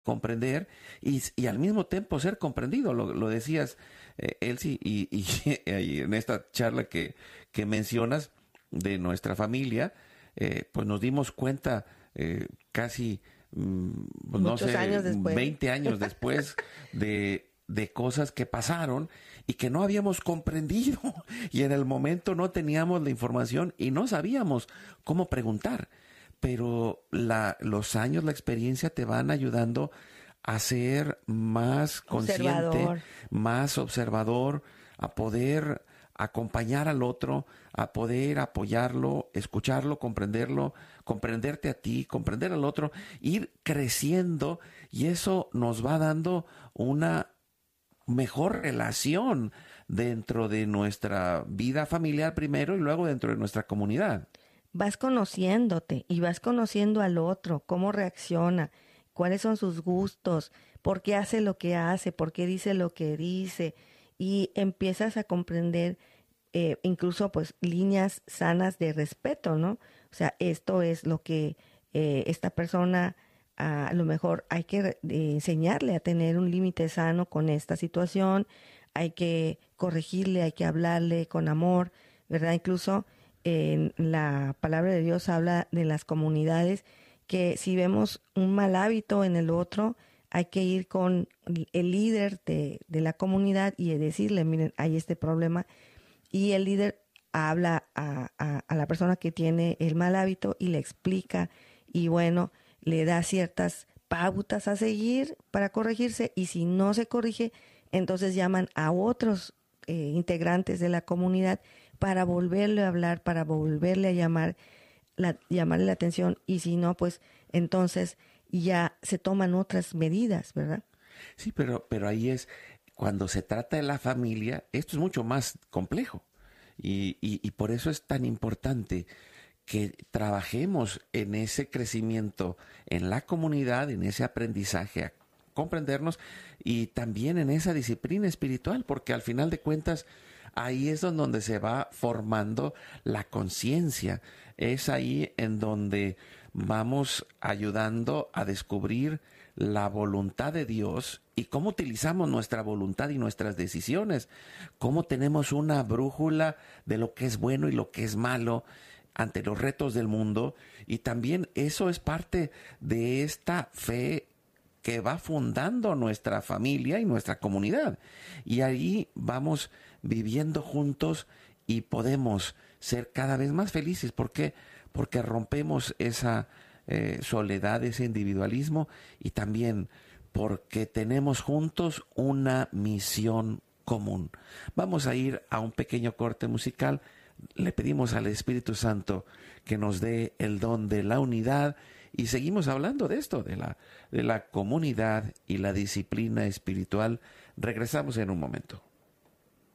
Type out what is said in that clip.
comprender y al mismo tiempo ser comprendido. Lo decías, Elsie, y en esta charla que mencionas de nuestra familia, pues nos dimos cuenta casi, pues no Muchos sé, años después. 20 años después de cosas que pasaron y que no habíamos comprendido y en el momento no teníamos la información y no sabíamos cómo preguntar. Pero los años, la experiencia te van ayudando a ser más consciente, Observador. más observador, a poder acompañar al otro, a poder apoyarlo, escucharlo, comprenderlo, comprenderte a ti, comprender al otro, ir creciendo, y eso nos va dando una mejor relación dentro de nuestra vida familiar primero y luego dentro de nuestra comunidad. Vas conociéndote y vas conociendo al otro, cómo reacciona, cuáles son sus gustos, por qué hace lo que hace, por qué dice lo que dice, y empiezas a comprender incluso pues líneas sanas de respeto, ¿no? O sea, esto es lo que esta persona a lo mejor hay que enseñarle a tener un límite sano con esta situación, hay que corregirle, hay que hablarle con amor, ¿verdad? Incluso en la palabra de Dios habla de las comunidades que si vemos un mal hábito en el otro, hay que ir con el líder de la comunidad y decirle, miren, hay este problema, y el líder habla a la persona que tiene el mal hábito y le explica y bueno, le da ciertas pautas a seguir para corregirse, y si no se corrige, entonces llaman a otros integrantes de la comunidad para volverle a hablar, para volverle a llamarle la atención, y si no, pues entonces ya se toman otras medidas, ¿verdad? Sí, pero ahí es, cuando se trata de la familia, esto es mucho más complejo. Y por eso es tan importante que trabajemos en ese crecimiento en la comunidad, en ese aprendizaje a comprendernos y también en esa disciplina espiritual, porque al final de cuentas ahí es donde se va formando la conciencia, es ahí en donde vamos ayudando a descubrir la voluntad de Dios y cómo utilizamos nuestra voluntad y nuestras decisiones, cómo tenemos una brújula de lo que es bueno y lo que es malo ante los retos del mundo, y también eso es parte de esta fe que va fundando nuestra familia y nuestra comunidad, y ahí vamos viviendo juntos y podemos ser cada vez más felices. ¿Por qué? Porque rompemos esa soledad, ese individualismo, y también porque tenemos juntos una misión común. Vamos a ir a un pequeño corte musical. Le pedimos al Espíritu Santo que nos dé el don de la unidad y seguimos hablando de esto, de la comunidad y la disciplina espiritual. Regresamos en un momento.